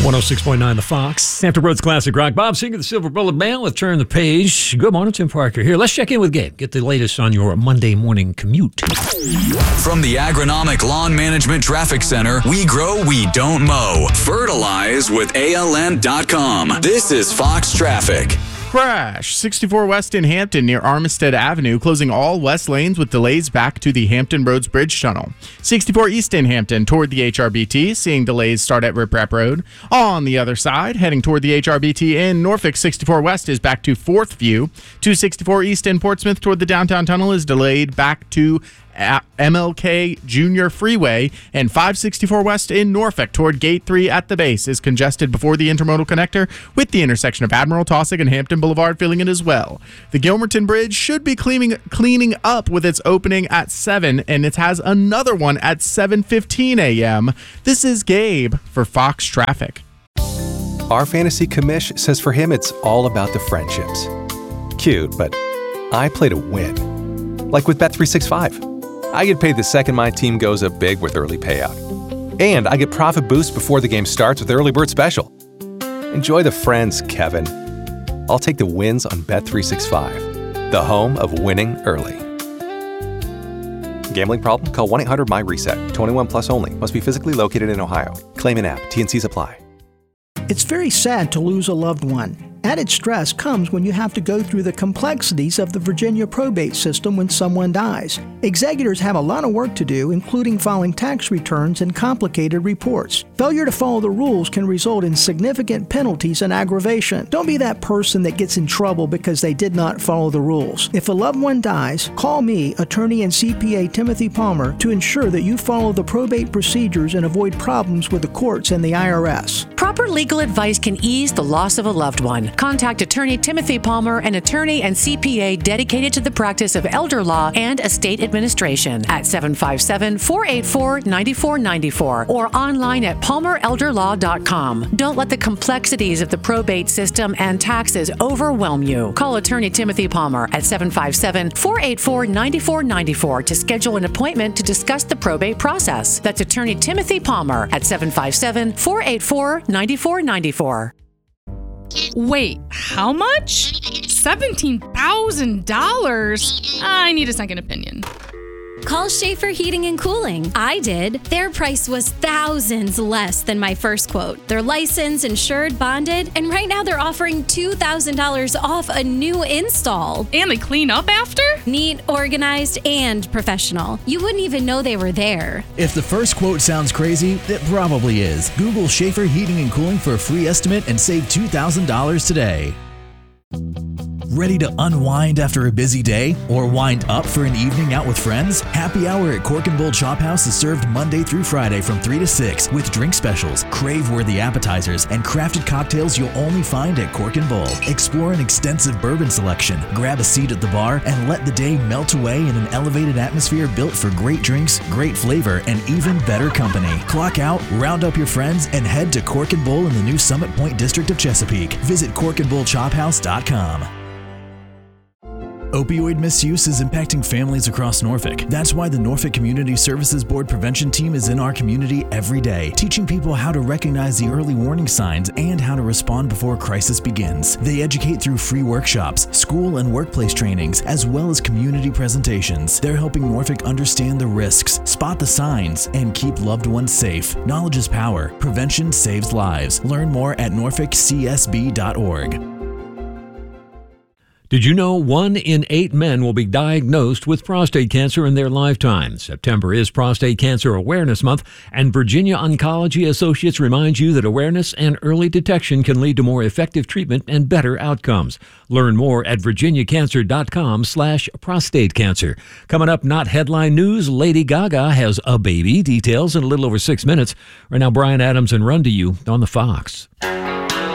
106.9 The Fox. Hampton Roads Classic Rock. Bob Singer, the Silver Bullet Mail with Turn the Page. Good morning, Tim Parker here. Let's check in with Gabe. Get the latest on your Monday morning commute. From the Agronomic Lawn Management Traffic Center, we grow, we don't mow. Fertilize with ALN.com. This is Fox Traffic. Crash. 64 West in Hampton near Armistead Avenue, closing all west lanes with delays back to the Hampton Roads Bridge Tunnel. 64 East in Hampton toward the HRBT, seeing delays start at Rip Rap Road. On the other side, heading toward the HRBT in Norfolk, 64 West is back to 4th View. 264 East in Portsmouth toward the downtown tunnel is delayed back to MLK Junior Freeway, and 564 West in Norfolk toward Gate 3 at the base is congested before the intermodal connector, with the intersection of Admiral Taussig and Hampton Boulevard filling in as well. The Gilmerton Bridge should be cleaning up with its opening at 7, and it has another one at 7:15 a.m. This is Gabe for Fox Traffic. Our fantasy commish says for him it's all about the friendships. Cute, but I play to win. Like with Bet365. I get paid the second my team goes up big with early payout. And I get profit boost before the game starts with Early Bird Special. Enjoy the friends, Kevin. I'll take the wins on Bet365, the home of winning early. Gambling problem? Call 1-800-MY-RESET. 21 plus only. Must be physically located in Ohio. Claim in app. T&Cs apply. It's very sad to lose a loved one. Added stress comes when you have to go through the complexities of the Virginia probate system when someone dies. Executors have a lot of work to do, including filing tax returns and complicated reports. Failure to follow the rules can result in significant penalties and aggravation. Don't be that person that gets in trouble because they did not follow the rules. If a loved one dies, call me, attorney and CPA Timothy Palmer, to ensure that you follow the probate procedures and avoid problems with the courts and the IRS. Proper legal advice can ease the loss of a loved one. Contact attorney Timothy Palmer, an attorney and CPA dedicated to the practice of elder law and estate administration, at 757-484-9494 or online at palmerelderlaw.com. Don't let the complexities of the probate system and taxes overwhelm you. Call attorney Timothy Palmer at 757-484-9494 to schedule an appointment to discuss the probate process. That's attorney Timothy Palmer at 757-484-9494. Wait, how much? $17,000? I need a second opinion. Call Schaefer Heating and Cooling. I did. Their price was thousands less than my first quote. They're licensed, insured, bonded, and right now they're offering $2,000 off a new install. And they clean up after? Neat, organized, and professional. You wouldn't even know they were there. If the first quote sounds crazy, it probably is. Google Schaefer Heating and Cooling for a free estimate and save $2,000 today. Ready to unwind after a busy day or wind up for an evening out with friends? Happy Hour at Cork and Bull Chop House is served Monday through Friday from 3 to 6 with drink specials, crave-worthy appetizers, and crafted cocktails you'll only find at Cork and Bull. Explore an extensive bourbon selection, grab a seat at the bar, and let the day melt away in an elevated atmosphere built for great drinks, great flavor, and even better company. Clock out, round up your friends, and head to Cork and Bull in the new Summit Point District of Chesapeake. Visit corkandbullchophouse.com. Opioid misuse is impacting families across Norfolk. That's why the Norfolk Community Services Board prevention team is in our community every day, teaching people how to recognize the early warning signs and how to respond before a crisis begins. They educate through free workshops, school and workplace trainings, as well as community presentations. They're helping Norfolk understand the risks, spot the signs, and keep loved ones safe. Knowledge is power. Prevention saves lives. Learn more at norfolkcsb.org. Did you know 1 in 8 men will be diagnosed with prostate cancer in their lifetime? September is Prostate Cancer Awareness Month, and Virginia Oncology Associates reminds you that awareness and early detection can lead to more effective treatment and better outcomes. Learn more at virginiacancer.com/prostate cancer. Coming up, not headline news, Lady Gaga has a baby. Details in a little over 6 minutes. Right now, Brian Adams and Run to You on the Fox.